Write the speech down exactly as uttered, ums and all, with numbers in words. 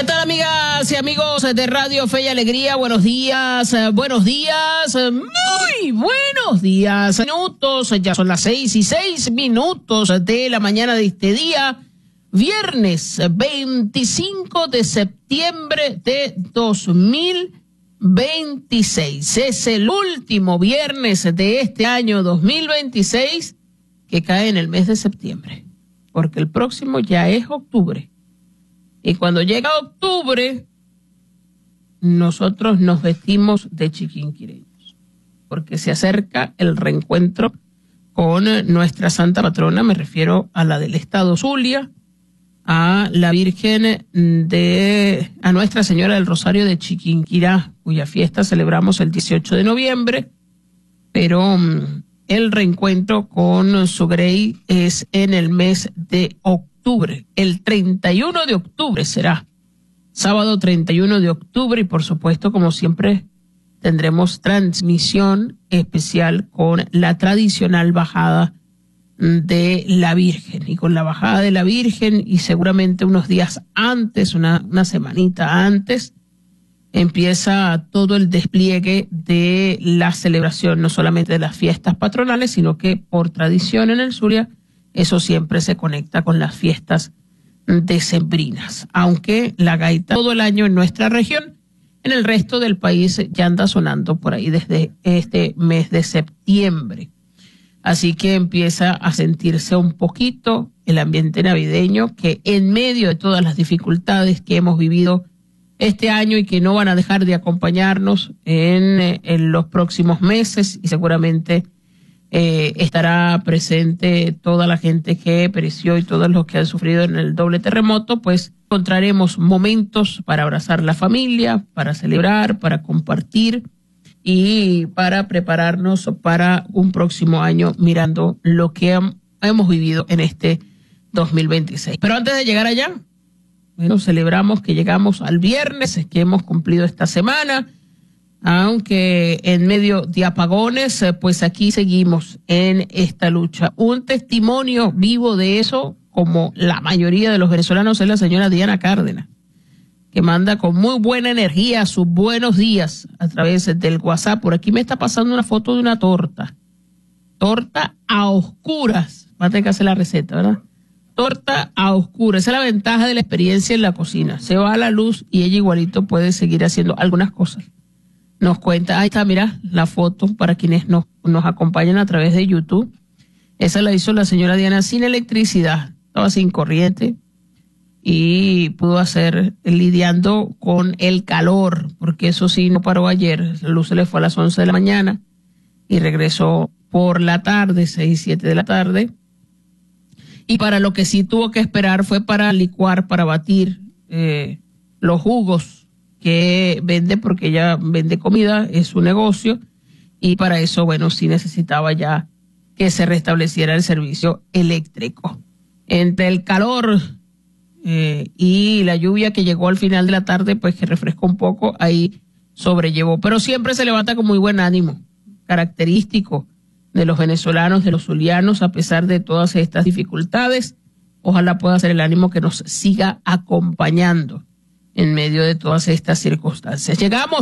¿Qué tal, amigas y amigos de Radio Fe y Alegría? Buenos días, eh, buenos días, eh, muy buenos días. Minutos, ya son las seis y seis minutos de la mañana de este día, viernes veinticinco de septiembre de dos mil veintiséis. Es el último viernes de este año dos mil veintiséis que cae en el mes de septiembre, porque el próximo ya es octubre. Y cuando llega octubre, nosotros nos vestimos de chiquinquireños, porque se acerca el reencuentro con nuestra santa patrona, me refiero a la del estado Zulia, a la Virgen de, a Nuestra Señora del Rosario de Chiquinquirá, cuya fiesta celebramos el dieciocho de noviembre, pero um, el reencuentro con su grey es en el mes de octubre. Octubre, el treinta y uno de octubre será, sábado treinta y uno de octubre, y por supuesto, como siempre, tendremos transmisión especial con la tradicional bajada de la Virgen, y con la bajada de la Virgen, y seguramente unos días antes, una, una semanita antes, empieza todo el despliegue de la celebración, no solamente de las fiestas patronales, sino que por tradición en el Zulia, eso siempre se conecta con las fiestas decembrinas, aunque la gaita todo el año en nuestra región, en el resto del país ya anda sonando por ahí desde este mes de septiembre. Así que empieza a sentirse un poquito el ambiente navideño, que en medio de todas las dificultades que hemos vivido este año y que no van a dejar de acompañarnos en, en los próximos meses, y seguramente Eh, estará presente toda la gente que pereció y todos los que han sufrido en el doble terremoto, pues encontraremos momentos para abrazar la familia, para celebrar, para compartir y para prepararnos para un próximo año mirando lo que hem, hemos vivido en este dos mil veintiséis. Pero antes de llegar allá, bueno, celebramos que llegamos al viernes, que hemos cumplido esta semana. Aunque en medio de apagones, pues aquí seguimos en esta lucha. Un testimonio vivo de eso, como la mayoría de los venezolanos, es la señora Diana Cárdenas, que manda con muy buena energía sus buenos días a través del WhatsApp. Por aquí me está pasando una foto de una torta. Torta a oscuras. Va a tener que hacer la receta, ¿verdad? Torta a oscuras. Esa es la ventaja de la experiencia en la cocina. Se va a la luz y ella igualito puede seguir haciendo algunas cosas. Nos cuenta, ahí está, mira, la foto para quienes nos, nos acompañan a través de YouTube. Esa la hizo la señora Diana sin electricidad, estaba sin corriente y pudo hacer lidiando con el calor, porque eso sí no paró ayer. La luz se le fue a las once de la mañana y regresó por la tarde, seis, siete de la tarde. Y para lo que sí tuvo que esperar fue para licuar, para batir eh, los jugos que vende, porque ella vende comida, es su negocio, y para eso, bueno, sí necesitaba ya que se restableciera el servicio eléctrico. Entre el calor eh, y la lluvia que llegó al final de la tarde, pues que refrescó un poco, ahí sobrellevó. Pero siempre se levanta con muy buen ánimo, característico de los venezolanos, de los zulianos, a pesar de todas estas dificultades. Ojalá pueda ser el ánimo que nos siga acompañando en medio de todas estas circunstancias. Llegamos